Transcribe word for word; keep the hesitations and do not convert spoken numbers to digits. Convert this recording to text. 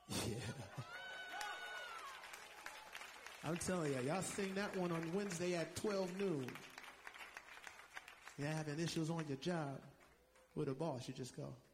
Yeah. I'm telling you, y'all sing that one on Wednesday at twelve noon. You're having issues on your job with a boss, you just go,